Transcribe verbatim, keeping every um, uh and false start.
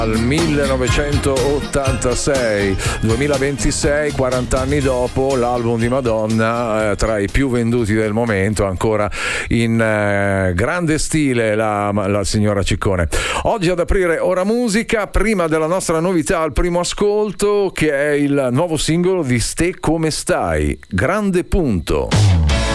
Al millenovecentottantasei, duemilaventisei, quaranta anni dopo, l'album di Madonna, eh, tra i più venduti del momento, ancora in eh, grande stile la, la signora Ciccone. Oggi ad aprire Ora Musica, prima della nostra novità al primo ascolto, che è il nuovo singolo di Ste Come Stai, Grande Punto.